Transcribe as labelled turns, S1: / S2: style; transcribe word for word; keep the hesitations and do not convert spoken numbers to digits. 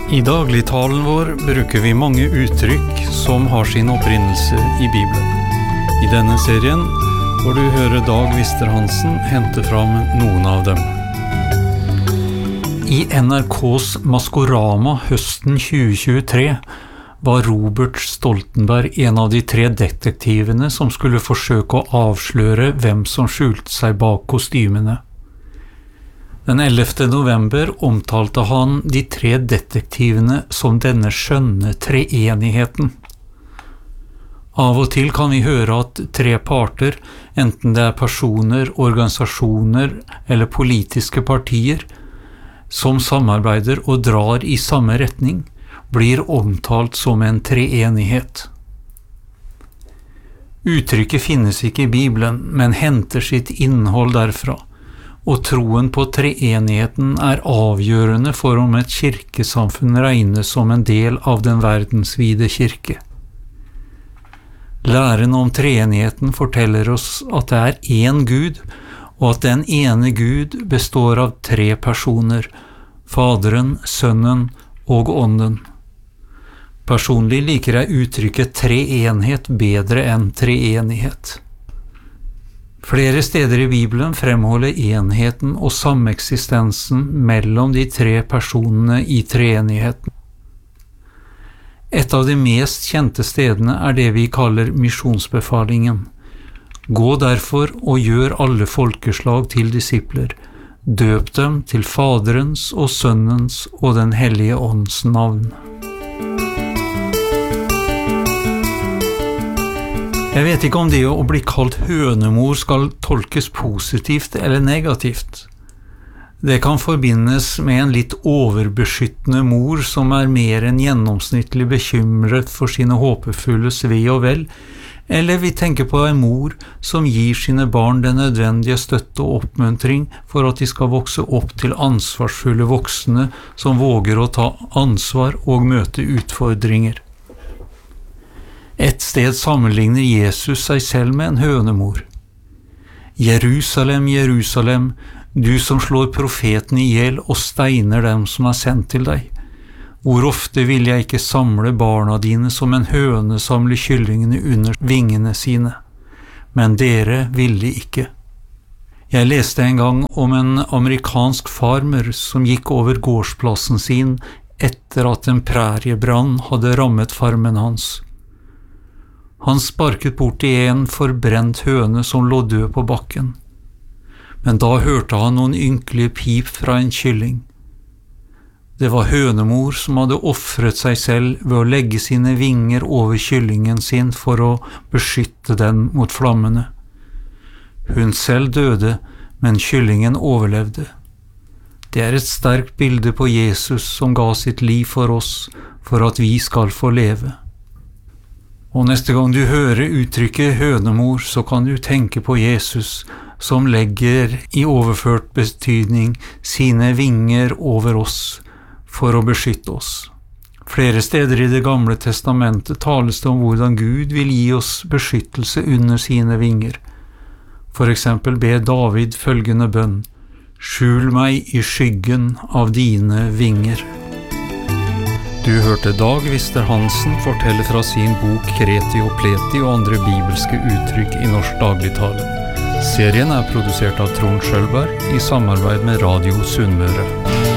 S1: I dagligtalen vår bruker vi mange uttrykk som har sin opprinnelse i Bibelen. I denne serien får du høre Dag Wister-Hansen hente fram noen av dem. I N R K's Maskorama høsten tjue tjuetre var Robert Stoltenberg en av de tre detektivene som skulle forsøke å avsløre hvem som skjulte seg bak kostymene. Den ellevte november omtalte han de tre detektivene som denne skjønne treenigheten. Av og til kan vi høre at tre parter, enten det er personer, organisasjoner eller politiske partier, som samarbeider og drar i samme retning, blir omtalt som en treenighet. Uttrykket finnes ikke i Bibelen, men henter sitt innhold derfra. Og troen på treenigheten er avgjørende for om et kirkesamfunn regnes som en del av den verdensvide kirke. Læren om treenigheten forteller oss at det er én Gud, og at den ene Gud består av tre personer, Faderen, Sønnen og Ånden. Personlig liker jeg uttrykket treenighet bedre enn treenighet. Flere steder i Bibelen fremholder enheten og sameksistensen mellom de tre personene i treenigheten. Et av de mest kjente stedene er det vi kaller misjonsbefalingen. Gå derfor og gjør alle folkeslag til disipler. Døp dem til Faderens og Sønnens og den hellige ånds navn. Jeg vet ikke om det å bli kalt hønemor skal tolkes positivt eller negativt. Det kan forbindes med en litt overbeskyttende mor som er mer enn gjennomsnittlig bekymret for sine håpefulles ve og vel, eller vi tenker på en mor som gir sine barn den nødvendige støtte og oppmuntring for at de skal vokse opp til ansvarsfulle voksne som våger å ta ansvar og møte utfordringer. Et sted sammenligner Jesus seg selv med en hønemor. Jerusalem, Jerusalem, du som slår profeten i hjel og steiner dem som er sendt til deg. Hvor ofte vil jeg ikke samle barna dine som en høne samler kyllingene under vingene sine. Men dere ville ikke. Jeg leste en gang om en amerikansk farmer som gikk over gårdsplassen sin etter at en præriebrann hadde rammet farmen hans. Han sparket bort i en forbrent høne som lå død på bakken. Men da hørte han noen ynkelige pip fra en kylling. Det var hønemor som hadde offret seg selv ved å legge sine vinger over kyllingen sin for å beskytte den mot flammene. Hun selv døde, men kyllingen overlevde. Det er et sterkt bilde på Jesus som ga sitt liv for oss, for at vi skal få leve. Og neste gang du hører uttrykket hønemor, så kan du tenke på Jesus, som legger i overført betydning sine vinger over oss for å beskytte oss. Flere steder i det gamle testamentet tales det om hvordan Gud vil gi oss beskyttelse under sine vinger. For eksempel ber David følgende bønn: «Skjul meg i skyggen av dine vinger». Du hørte Dag Wister-Hansen fortelle fra sin bok Kreti og Pleti og andre bibelske uttrykk i norsk dagligtale. Serien er produsert av Trond Schølberg i samarbeid med Radio Sunnmøre.